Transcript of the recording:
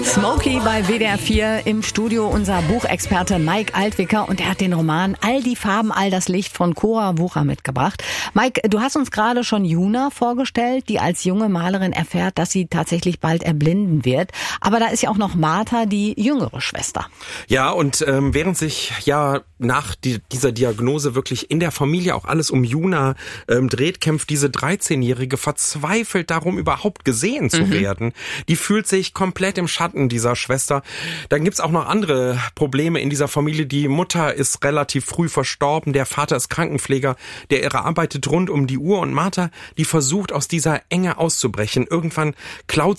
Smokey bei WDR 4, im Studio unser Buchexperte Mike Altwicker und er hat den Roman All die Farben, all das Licht von Cora Wucher mitgebracht. Mike, du hast uns gerade schon Juna vorgestellt, die als junge Malerin erfährt, dass sie tatsächlich bald erblinden wird. Aber da ist ja auch noch Martha, die jüngere Schwester. Ja, und während sich ja nach dieser Diagnose wirklich in der Familie auch alles um Juna dreht, kämpft diese 13-Jährige verzweifelt darum, überhaupt gesehen zu werden. Die fühlt sich komplett im Schatten dieser Schwester. Dann gibt's auch noch andere Probleme in dieser Familie. Die Mutter ist relativ früh verstorben, der Vater ist Krankenpfleger, der arbeitet rund um die Uhr und Martha, die versucht aus dieser Enge auszubrechen. Irgendwann klaut